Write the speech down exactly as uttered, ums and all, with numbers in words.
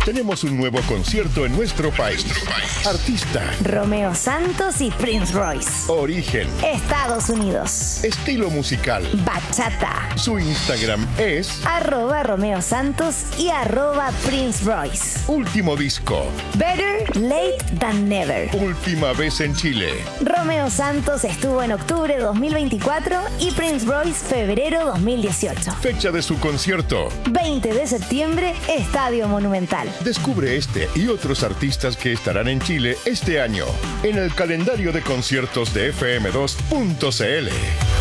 tenemos un nuevo concierto en nuestro país. Artista: Romeo Santos y Prince Royce. Origen: Estados Unidos. Estilo musical: bachata. Su Instagram es arroba Romeo Santos y arroba Prince Royce. Último disco: Better Late Than Never. Última vez en Chile: Romeo Santos estuvo en octubre de dos mil veinticuatro y Prince Royce febrero dos mil dieciocho. Fecha de su concierto: veinte de septiembre, Estadio Monumental. Descubre este y otros artistas que estarán en Chile este año en el calendario de conciertos de F M dos punto C L.